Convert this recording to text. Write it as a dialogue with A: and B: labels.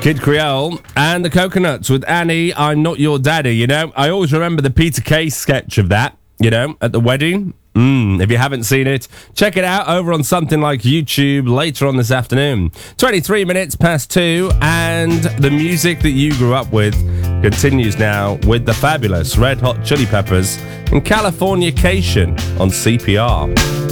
A: Kid Creole and the Coconuts with Annie, I'm Not Your Daddy. You know, I always remember the Peter Kay sketch of that, you know, at the wedding. If you haven't seen it, check it out over on something like YouTube later on this afternoon. 23 minutes past 2, and the music that you grew up with continues now with the fabulous Red Hot Chili Peppers and Californication on CPR.